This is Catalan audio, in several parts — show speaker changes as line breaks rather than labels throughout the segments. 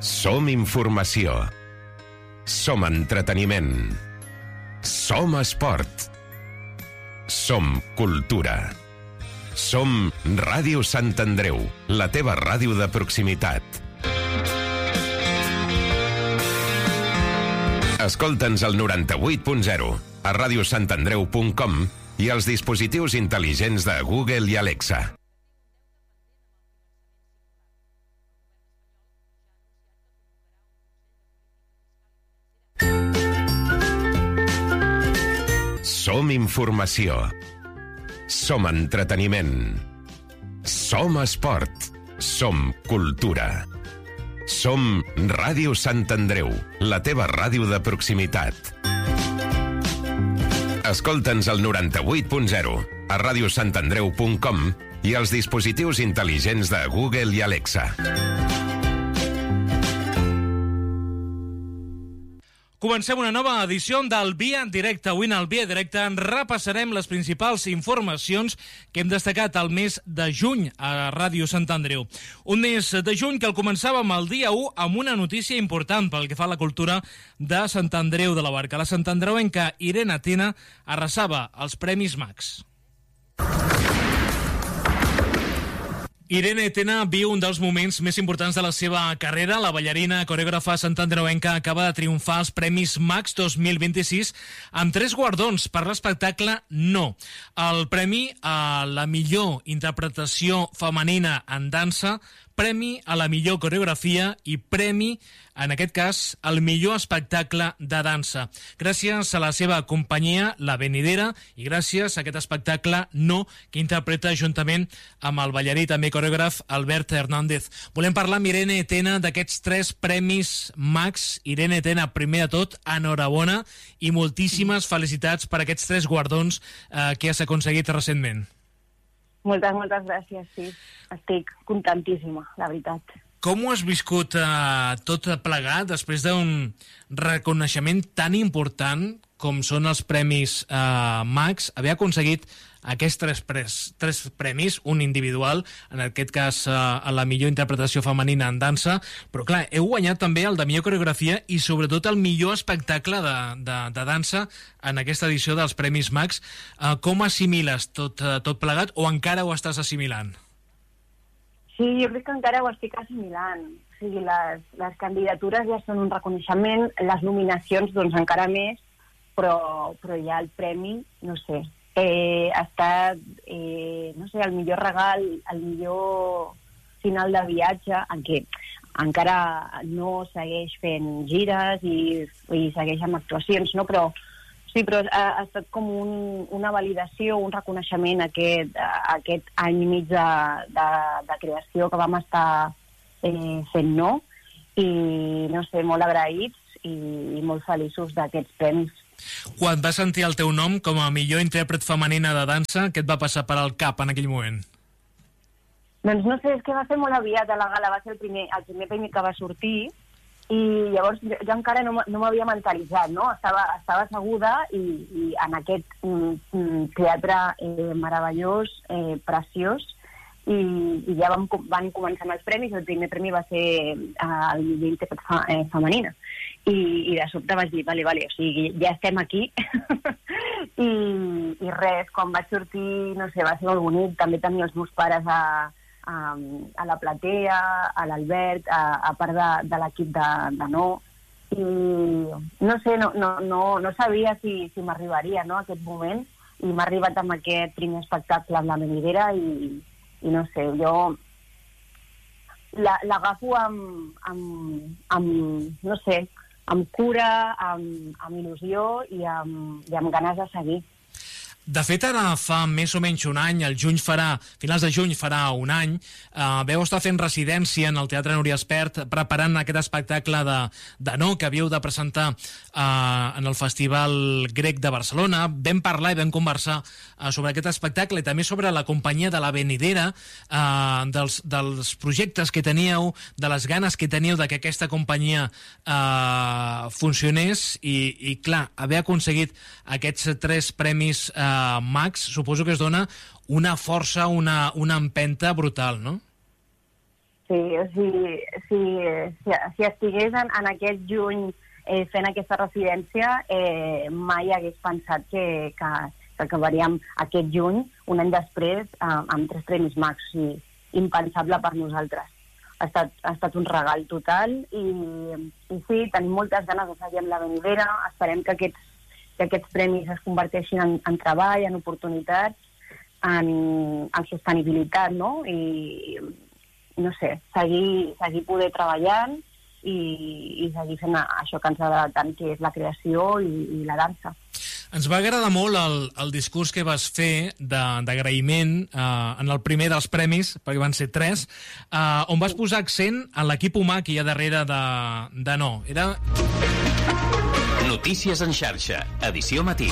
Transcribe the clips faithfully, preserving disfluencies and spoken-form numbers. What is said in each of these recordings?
Som informació. Som entreteniment. Som esport. Som cultura. Som Ràdio Sant Andreu, la teva ràdio de proximitat. Escolta'ns al noranta-vuit punt zero, a radiosantandreu punt com i als dispositius intel·ligents de Google i Alexa. Som informació. Som entreteniment. Som esport. Som cultura. Som Ràdio Sant Andreu, la teva ràdio de proximitat. Escolta'ns al noranta-vuit punt zero, a radiosantandreu punt com i als dispositius intel·ligents de Google i Alexa.
Comencem una nova edició del Via Directe. Avui en el Via Directe en repassarem les principals informacions que hem destacat al mes de juny a Ràdio Sant Andreu. Un mes de juny que el començàvem el dia u amb una notícia important pel que fa a la cultura de Sant Andreu de la Barca. La Sant Andreuenca Irene Tena arrasava els Premis Max. Irene Tena viu un dels moments més importants de la seva carrera. La ballarina coreògrafa santandreuenca acaba de triomfar als Premis Max dos mil vint-i-sis amb tres guardons per l'espectacle No. El premi a la millor interpretació femenina en dansa, premi a la millor coreografia i premi, en aquest cas, al millor espectacle de dansa. Gràcies a la seva companyia, La Venidera, i gràcies a aquest espectacle No, que interpreta juntament amb el ballarí també coreògraf Albert Hernández. Volem parlar amb Irene Tena d'aquests tres premis Max. Irene Tena, primer de tot, enhorabona i moltíssimes felicitats per aquests tres guardons eh, que has aconseguit recentment.
Moltes, moltes gràcies, sí. Estic contentíssima, la veritat.
Com ho has viscut eh, tot plegat després d'un reconeixement tan important com són els Premis eh, Max? Haver aconseguit aquests tres, pres, tres premis, un individual, en aquest cas eh, a la millor interpretació femenina en dansa, però clar, heu guanyat també el de millor coreografia i sobretot el millor espectacle de, de, de dansa en aquesta edició dels Premis Max. Eh, com assimiles tot, eh, tot plegat o encara ho estàs assimilant?
Sí, jo crec que encara ho estic assimilant. O sigui, les, les candidatures ja són un reconeixement, les nominacions doncs encara més, però, però ja el premi, no sé, eh, ha estat, eh, no sé, el millor regal, el millor final de viatge, en què encara no segueix fent gires i, i segueix amb actuacions, no? Però sí, però ha, ha estat com un, una validació, un reconeixement aquest, aquest any i mig de, de, de creació que vam estar eh, fent No, i no sé, molt agraïts i, i molt feliços d'aquests premis.
Quan vas sentir el teu nom com a millor intèrpret femenina de dansa, què et va passar per al cap en aquell moment?
Doncs no sé, és que va ser molt aviat a la gala, va ser el primer, el primer premi que va sortir, i llavors jo, jo encara no, no m'havia mentalitzat, no? Estava, estava asseguda i, i en aquest mm, teatre eh, meravellós, eh, preciós, i, i ja vam, van començar amb els premis. El primer premi va ser eh, el millor intèrpret fa, eh, femenina, i, i de sobte vaig dir, vale, vale, o sigui, ja estem aquí. I, i res, quan vaig sortir, no sé, va ser molt bonic. També tenia els meus pares a a, a la platea, a l'Albert, a, a part de, de l'equip de, de No, i no sé, no, no, no, no sabia si, si m'arribaria, no, aquest moment, i m'ha arribat amb aquest primer espectacle amb La Venidera i, i no sé, jo l'agafo amb, amb, amb, no sé, amb cura, amb, amb il·lusió i amb, i amb ganes de seguir.
De fet, ara fa més o menys un any, el juny farà, finals de juny farà un any, eh, veu estar fent residència en el Teatre Núria Espert, preparant aquest espectacle de, de No, que havíeu de presentar eh, en el Festival Grec de Barcelona. Vam parlar i vam conversar eh, sobre aquest espectacle i també sobre la companyia de La Venidera, eh, dels, dels projectes que teníeu, de les ganes que teníeu de que aquesta companyia eh, funcionés i, i, clar, haver aconseguit aquests tres premis eh, Max, suposo que es dona una força, una, una empenta brutal, no?
Sí, o sigui, si, si, si estigués en, en aquest juny eh, fent aquesta residència, eh, mai hagués pensat que, que, que acabaríem aquest juny, un any després, eh, amb tres premis Max. O sigui, impensable per nosaltres. Ha estat, ha estat un regal total i, i sí, tenim moltes ganes de seguir amb la venidera. Esperem que aquests, que aquests premis es converteixin en, en treball, en oportunitats, en, en sostenibilitat, no? I, no sé, seguir, seguir poder treballant i, i seguir fent això que ens agrada tant, que és la creació i, i la dansa.
Ens va agradar molt el, el discurs que vas fer d'agraïment eh, en el primer dels premis, perquè van ser tres, eh, on vas posar accent en l'equip humà que hi ha darrere de, de No. Era...
Notícies en xarxa, edició matí.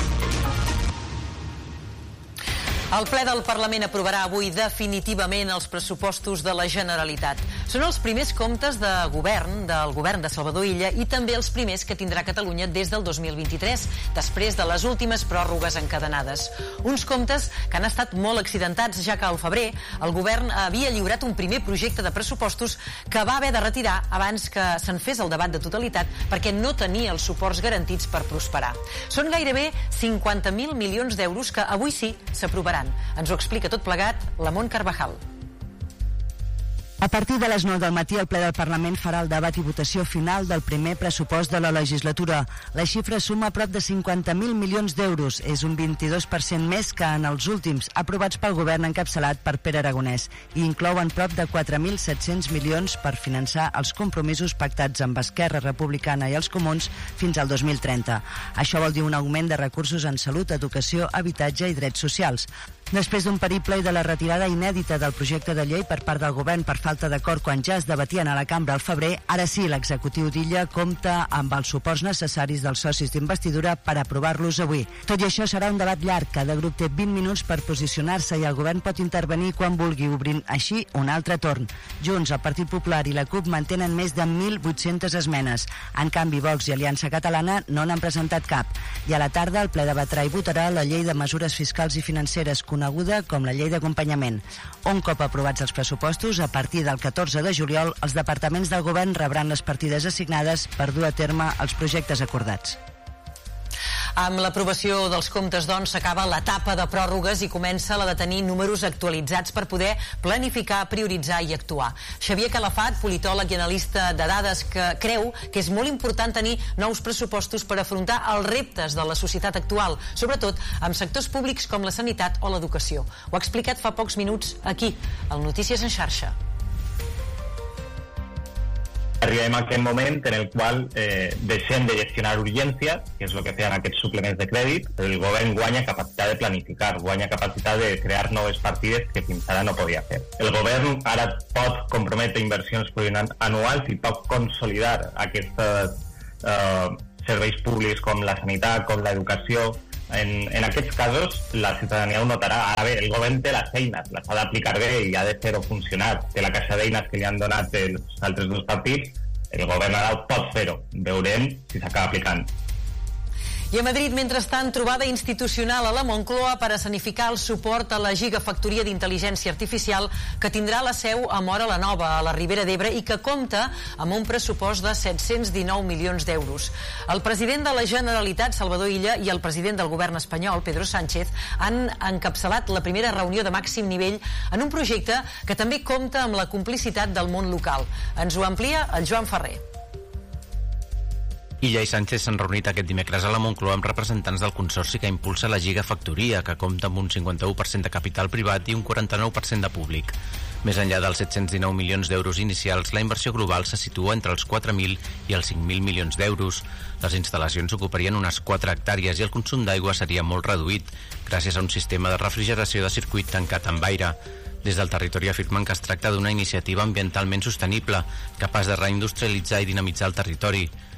El ple del Parlament aprovarà avui definitivament els pressupostos de la Generalitat. Són els primers comptes de govern del govern de Salvador Illa i també els primers que tindrà Catalunya des del dos mil vint-i-tres, després de les últimes pròrrogues encadenades. Uns comptes que han estat molt accidentats, ja que al febrer el govern havia lliurat un primer projecte de pressupostos que va haver de retirar abans que se'n fes el debat de totalitat perquè no tenia els suports garantits per prosperar. Són gairebé cinquanta mil milions d'euros que avui sí s'aprovaran. Ens ho explica tot plegat la Mont Carvajal.
A partir de les nou del matí, el ple del Parlament farà el debat i votació final del primer pressupost de la legislatura. La xifra suma prop de cinquanta mil milions d'euros. És un vint-i-dos per cent més que en els últims, aprovats pel govern encapçalat per Pere Aragonès, i inclouen prop de quatre mil set-cents milions per finançar els compromisos pactats amb Esquerra Republicana i els Comuns fins al dos mil trenta. Això vol dir un augment de recursos en salut, educació, habitatge i drets socials. Després d'un periple i de la retirada inèdita del projecte de llei per part del govern per falta d'acord quan ja es debatien a la cambra al febrer, ara sí l'executiu d'Illa compta amb els suports necessaris dels socis d'investidura per aprovar-los avui. Tot i això serà un debat llarg, cada grup té vint minuts per posicionar-se i el govern pot intervenir quan vulgui, obrint així un altre torn. Junts, el Partit Popular i la CUP mantenen més de mil vuit-centes esmenes. En canvi, Vox i Aliança Catalana no n'han presentat cap. I a la tarda el ple debatrà i votarà la llei de mesures fiscals i financeres, coneguda com la llei d'acompanyament. Un cop aprovats els pressupostos, a partir del catorze de juliol, els departaments del govern rebran les partides assignades per dur a terme els projectes acordats.
Amb l'aprovació dels comptes, doncs, s'acaba l'etapa de pròrrogues i comença la de tenir números actualitzats per poder planificar, prioritzar i actuar. Xavier Calafat, politòleg i analista de dades, que creu que és molt important tenir nous pressupostos per afrontar els reptes de la societat actual, sobretot amb sectors públics com la sanitat o l'educació. Ho ha explicat fa pocs minuts aquí, al Notícies en xarxa.
Arribem a aquest moment en el qual eh, deixem de gestionar urgències, que és el que feien aquests suplements de crèdit, el govern guanya capacitat de planificar, guanya capacitat de crear noves partides que fins ara no podia fer. El govern ara pot comprometre inversions anuals i pot consolidar aquests eh, serveis públics com la sanitat, com l'educació. En, en aquests casos, la ciutadania ho notarà. Ara bé, el govern té les eines, les ha d'aplicar bé i ha de fer-ho funcionar. Té la caixa d'eines que li han donat els altres dos partits, el govern ara pot fer-ho. Veurem si s'acaba aplicant.
I a Madrid, mentrestant, trobada institucional a la Moncloa per escenificar el suport a la gigafactoria d'intel·ligència artificial que tindrà la seu a Móra la Nova, a la Ribera d'Ebre, i que compta amb un pressupost de set-cents dinou milions d'euros. El president de la Generalitat, Salvador Illa, i el president del govern espanyol, Pedro Sánchez, han encapçalat la primera reunió de màxim nivell en un projecte que també compta amb la complicitat del món local. Ens ho amplia el Joan Ferrer.
Illa i Sánchez s'han reunit aquest dimecres a la Moncloa amb representants del consorci que impulsa la gigafactoria, que compta amb un cinquanta-u per cent de capital privat i un quaranta-nou per cent de públic. Més enllà dels set-cents dinou milions d'euros inicials, la inversió global se situa entre els quatre mil i els cinc mil milions d'euros. Les instal·lacions ocuparien unes quatre hectàrees i el consum d'aigua seria molt reduït, gràcies a un sistema de refrigeració de circuit tancat amb aire. Des del territori afirmen que es tracta d'una iniciativa ambientalment sostenible, capaç de reindustrialitzar i dinamitzar el territori.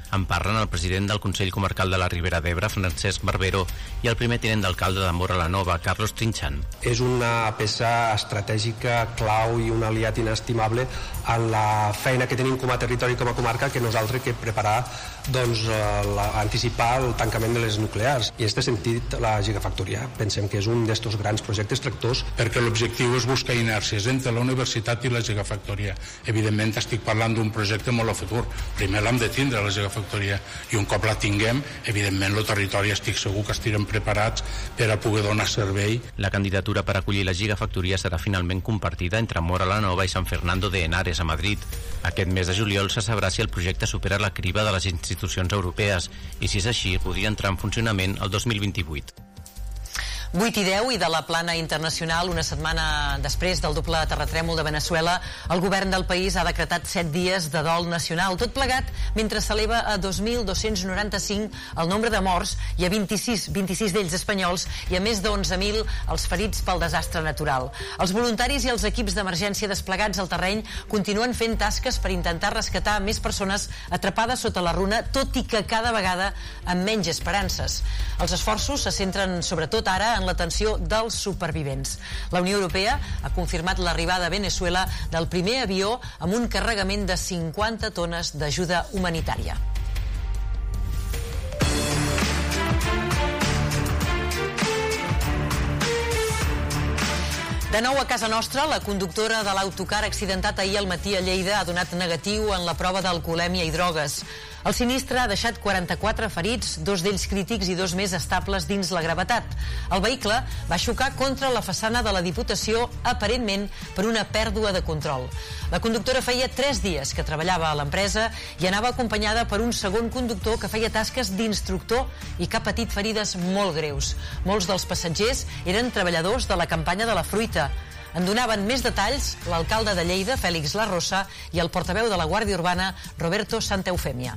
En parlen el president del Consell Comarcal de la Ribera d'Ebre, Francesc Barbero, i el primer tinent d'alcalde de Móra la Nova, Carlos Trinxant.
És una peça estratègica, clau i un aliat inestimable en la feina que tenim com a territori i com a comarca, que nosaltres que preparar doncs, la, anticipar el tancament de les nuclears. I en aquest sentit la gigafactoria pensem que és un d'estos grans projectes tractors.
Perquè l'objectiu és buscar inèrcies entre la universitat i la gigafactoria. Evidentment estic parlant d'un projecte molt a futur. Primer l'hem de tindre, la gigafactoria, i un cop la tinguem, evidentment el territori estic segur que estirem preparats per a poder donar servei.
La candidatura per acollir la gigafactoria serà finalment compartida entre Móra la Nova i San Fernando de Henares, a Madrid. Aquest mes de juliol se sabrà si el projecte supera la criba de les institucions europees i, si és així, podria entrar en funcionament el dos mil vint-i-vuit.
vuit i deu i de la plana internacional, una setmana després del doble terratrèmol de Venezuela, el govern del país ha decretat set dies de dol nacional, tot plegat mentre s'eleva a dos mil dos-cents noranta-cinc el nombre de morts i a vint-i-sis, vint-i-sis d'ells espanyols i a més d'onze mil els ferits pel desastre natural. Els voluntaris i els equips d'emergència desplegats al terreny continuen fent tasques per intentar rescatar més persones atrapades sota la runa, tot i que cada vegada amb menys esperances. Els esforços se centren sobretot ara en l'atenció dels supervivents. La Unió Europea ha confirmat l'arribada a Venezuela del primer avió amb un carregament de cinquanta tones d'ajuda humanitària. De nou a casa nostra, la conductora de l'autocar accidentat ahir al matí a Lleida ha donat negatiu en la prova d'alcoholèmia i drogues. El sinistre ha deixat quaranta-quatre ferits, dos d'ells crítics i dos més estables dins la gravetat. El vehicle va xocar contra la façana de la Diputació, aparentment per una pèrdua de control. La conductora feia tres dies que treballava a l'empresa i anava acompanyada per un segon conductor que feia tasques d'instructor i que ha patit ferides molt greus. Molts dels passatgers eren treballadors de la campanya de la fruita. En donaven més detalls l'alcalde de Lleida, Fèlix Larrosa, i el portaveu de la Guàrdia Urbana, Roberto Santaeufèmia.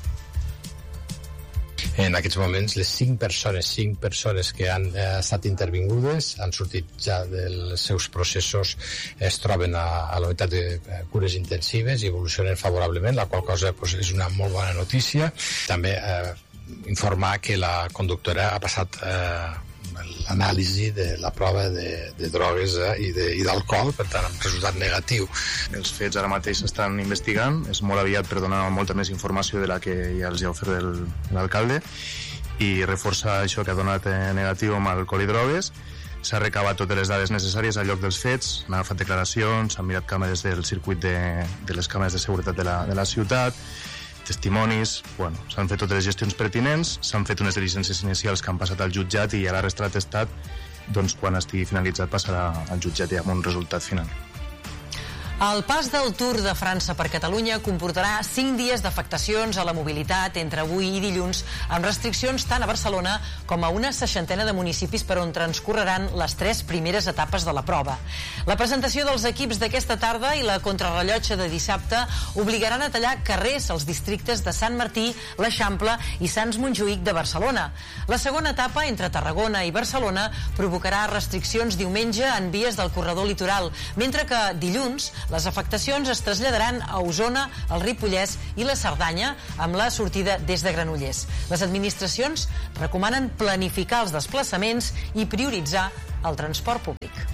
En aquests moments, les cinc persones, cinc persones que han eh, estat intervingudes han sortit ja dels seus processos, es troben a, a la unitat de cures intensives i evolucionen favorablement, la qual cosa pues, és una molt bona notícia. També eh, informar que la conductora ha passat eh, l'anàlisi de la prova de, de drogues eh, i, de, i d'alcohol, per tant, amb resultat negatiu.
Els fets ara mateix s'estan investigant, és molt aviat per donar molta més informació de la que ja els ha ofert l'alcalde, i reforçar això que ha donat negatiu amb alcohol i drogues. S'ha recabat totes les dades necessàries al lloc dels fets, han agafat declaracions, s'han mirat càmeres del circuit de, de les càmeres de seguretat de la, de la ciutat, testimonis, bueno, s'han fet totes les gestions pertinents, s'han fet unes diligències inicials que han passat al jutjat i ja la resta de l'atestat, doncs quan estigui finalitzat passarà al jutjat ja amb un resultat final.
El pas del Tour de França per Catalunya comportarà cinc dies d'afectacions a la mobilitat entre avui i dilluns, amb restriccions tant a Barcelona com a una seixantena de municipis per on transcorreran les tres primeres etapes de la prova. La presentació dels equips d'aquesta tarda i la contrarrellotge de dissabte obligaran a tallar carrers als districtes de Sant Martí, l'Eixample i Sants Montjuïc de Barcelona. La segona etapa, entre Tarragona i Barcelona, provocarà restriccions diumenge en vies del corredor litoral, mentre que dilluns les afectacions es traslladaran a Osona, el Ripollès i la Cerdanya, amb la sortida des de Granollers. Les administracions recomanen planificar els desplaçaments i prioritzar el transport públic.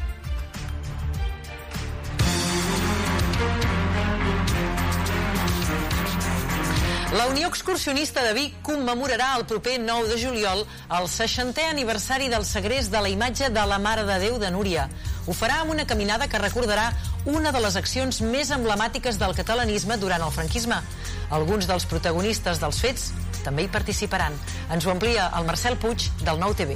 La Unió Excursionista de Vic commemorarà el proper nou de juliol el seixantè aniversari del segrest de la imatge de la Mare de Déu de Núria. Ho farà amb una caminada que recordarà una de les accions més emblemàtiques del catalanisme durant el franquisme. Alguns dels protagonistes dels fets també hi participaran. Ens ho amplia el Marcel Puig, del Nou T V.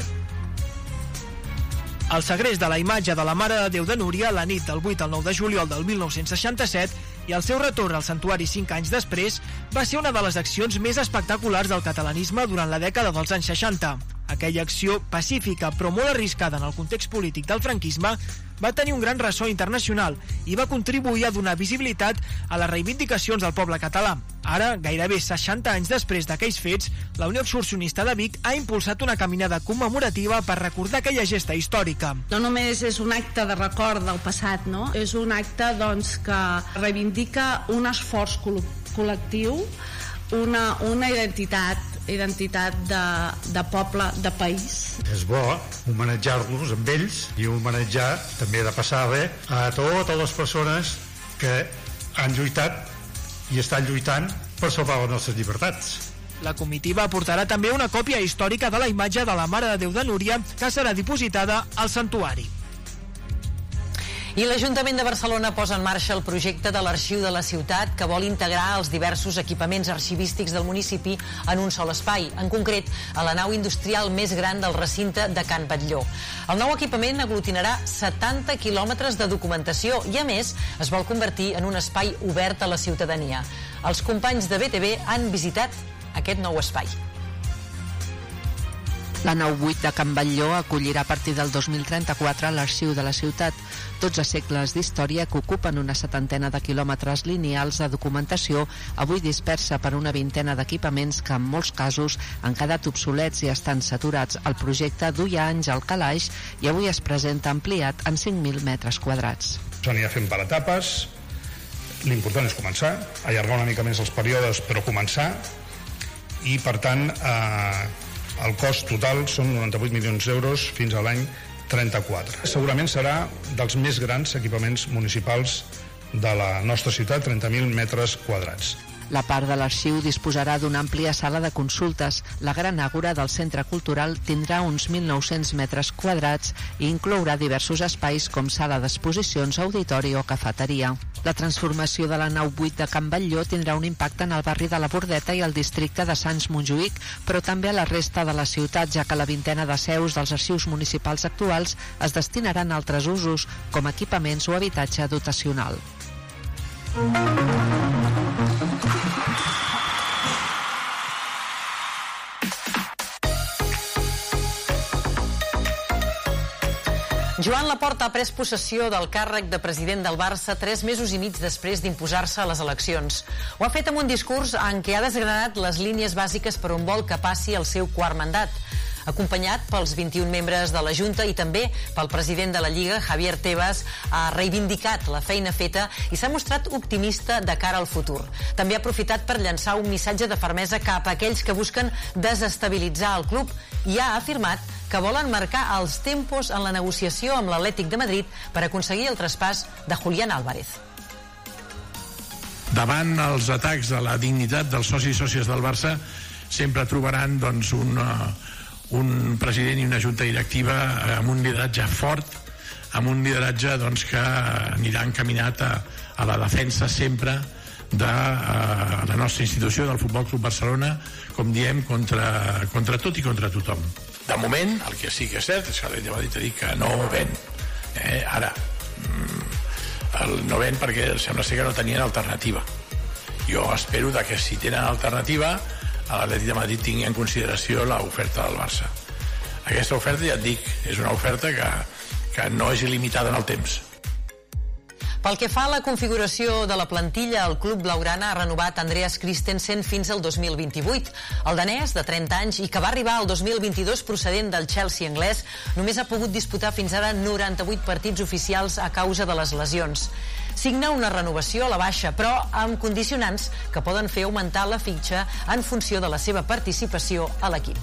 El segrest de la imatge de la Mare de Déu de Núria la nit del vuit al nou de juliol del mil nou-cents seixanta-set i el seu retorn al santuari cinc anys després va ser una de les accions més espectaculars del catalanisme durant la dècada dels anys seixanta. Aquella acció pacífica però molt arriscada en el context polític del franquisme va tenir un gran ressò internacional i va contribuir a donar visibilitat a les reivindicacions del poble català. Ara, gairebé seixanta anys després d'aquells fets, la Unió Excursionista de Vic ha impulsat una caminada commemorativa per recordar aquella gesta històrica.
No només és un acte de record del passat, no? És un acte doncs, que reivindica un esforç col·lectiu una, una identitat, identitat de, de poble, de país.
És bo homenatjar-los amb ells i homenatjar, també de passada, a totes les persones que han lluitat i estan lluitant per salvar les nostres llibertats.
La comitiva portarà també una còpia històrica de la imatge de la Mare de Déu de Núria, que serà dipositada al santuari.
I l'Ajuntament de Barcelona posa en marxa el projecte de l'Arxiu de la Ciutat, que vol integrar els diversos equipaments arxivístics del municipi en un sol espai, en concret a la nau industrial més gran del recinte de Can Batlló. El nou equipament aglutinarà setanta quilòmetres de documentació i, a més, es vol convertir en un espai obert a la ciutadania. Els companys de B T V han visitat aquest nou espai.
La nau vuit de Can Batlló acollirà a partir del dos mil trenta-quatre l'Arxiu de la Ciutat, dotze segles d'història que ocupen una setantena de quilòmetres lineals de documentació, avui dispersa per una vintena d'equipaments que en molts casos han quedat obsolets i estan saturats. El projecte duia anys al calaix i avui es presenta ampliat en cinc mil metres quadrats.
S'anirà fent per etapes, l'important és començar, allargar una mica més els períodes, però començar, i per tant eh, el cost total són noranta-vuit milions d'euros fins a l'any trenta-quatre. Segurament serà dels més grans equipaments municipals de la nostra ciutat, trenta mil metres quadrats.
La part de l'arxiu disposarà d'una àmplia sala de consultes. La gran àgora del Centre Cultural tindrà uns mil nou-cents metres quadrats i inclourà diversos espais com sala d'exposicions, auditori o cafeteria. La transformació de la nau vuit de Can Batlló tindrà un impacte en el barri de la Bordeta i el districte de Sants Montjuïc, però també a la resta de la ciutat, ja que la vintena de seus dels arxius municipals actuals es destinaran a altres usos, com equipaments o habitatge dotacional.
Joan Laporta ha pres possessió del càrrec de president del Barça tres mesos i mig després d'imposar-se a les eleccions. Ho ha fet amb un discurs en què ha desgranat les línies bàsiques per on vol que passi el seu quart mandat. Acompanyat pels vint-i-un membres de la Junta i també pel president de la Lliga, Javier Tebas, ha reivindicat la feina feta i s'ha mostrat optimista de cara al futur. També ha aprofitat per llançar un missatge de fermesa cap a aquells que busquen desestabilitzar el club i ha afirmat que volen marcar els tempos en la negociació amb l'Atlètic de Madrid per aconseguir el traspàs de Julián Álvarez.
Davant els atacs a la dignitat dels socis i sòcies del Barça sempre trobaran doncs, un, un president i una junta directiva amb un lideratge fort, amb un lideratge doncs, que anirà encaminat a, a la defensa sempre de uh, la nostra institució, del Futbol Club Barcelona, com diem, contra, contra tot i contra tothom. De moment, el que sí que és cert és que l'Atlètic de Madrid ha dit que no ven. Eh, ara, el no ven perquè sembla ser que no tenien alternativa. Jo espero que si tenen alternativa, l'Atlètic de Madrid tingui en consideració l'oferta del Barça. Aquesta oferta, ja et dic, és una oferta que, que no és il·limitada en el temps.
Pel que fa a la configuració de la plantilla, el club blaugrana ha renovat Andreas Christensen fins al dos mil vint-i-vuit. El danès, de trenta anys, i que va arribar al dos mil vint-i-dos procedent del Chelsea anglès, només ha pogut disputar fins ara noranta-vuit partits oficials a causa de les lesions. Signa una renovació a la baixa, però amb condicionants que poden fer augmentar la fitxa en funció de la seva participació a l'equip.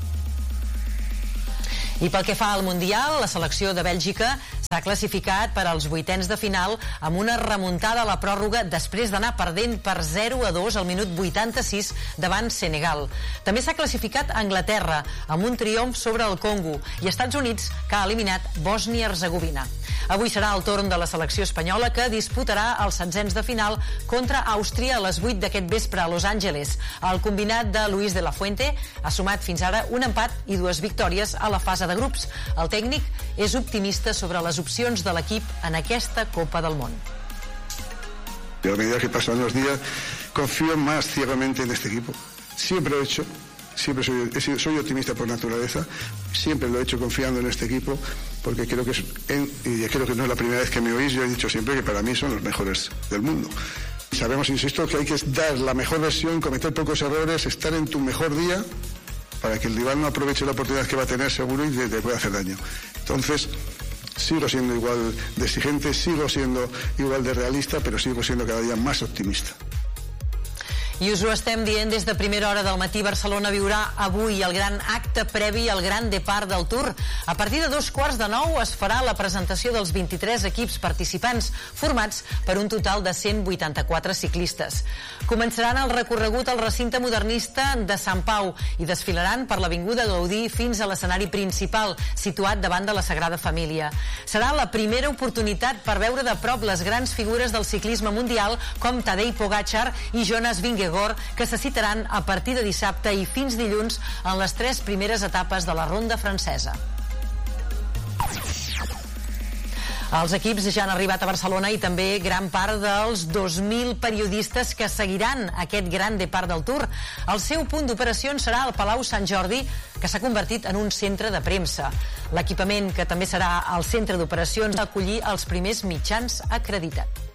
I pel que fa al Mundial, la selecció de Bèlgica s'ha classificat per als vuitens de final amb una remuntada a la pròrroga després d'anar perdent per zero a dos al minut vuitanta-sis davant Senegal. També s'ha classificat Anglaterra amb un triomf sobre el Congo i Estats Units, que ha eliminat Bòsnia-Hercegovina. Avui serà el torn de la selecció espanyola, que disputarà els setzents de final contra Àustria a les vuit d'aquest vespre a Los Angeles. El combinat de Luis de la Fuente ha sumat fins ara un empat i dues victòries a la fase de grups. El tècnic és optimista sobre les opcions de l'equip en aquesta Copa del Món.
Y a medida que pasan los días, confío más ciegamente en este equipo. Siempre lo he hecho, siempre soy, he sido, soy optimista por naturaleza, siempre lo he hecho confiando en este equipo, porque creo que, es, en, y creo que no es la primera vez que me oís, yo he dicho siempre que para mí son los mejores del mundo. Sabemos, insisto, que hay que dar la mejor versión, cometer pocos errores, estar en tu mejor día, para que el rival no aproveche la oportunidad que va a tener seguro y te, te puede hacer daño. Entonces, sigo siendo igual de exigente, sigo siendo igual de realista, pero sigo siendo cada día más optimista.
I us ho estem dient des de primera hora del matí. Barcelona viurà avui el gran acte previ al Gran Depart del Tour. A partir de dos quarts de nou es farà la presentació dels vint-i-tres equips participants, formats per un total de cent vuitanta-quatre ciclistes. Començaran el recorregut al recinte modernista de Sant Pau i desfilaran per l'Avinguda Gaudí fins a l'escenari principal, situat davant de la Sagrada Família. Serà la primera oportunitat per veure de prop les grans figures del ciclisme mundial com Tadej Pogačar i Jonas Vingegaard, que se citaran a partir de dissabte i fins dilluns en les tres primeres etapes de la ronda francesa. Els equips ja han arribat a Barcelona i també gran part dels dos mil periodistes que seguiran aquest Gran Depart del Tour. El seu punt d'operacions serà el Palau Sant Jordi, que s'ha convertit en un centre de premsa. L'equipament, que també serà el centre d'operacions, va acollir els primers mitjans acreditats.